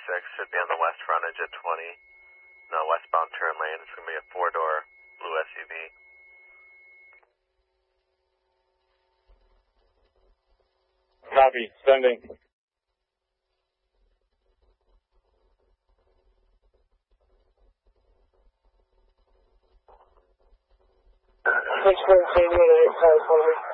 should be on the west frontage at 20. No, westbound turn lane. It's going to be a 4-door blue SUV. Copy. Sending. 614 855.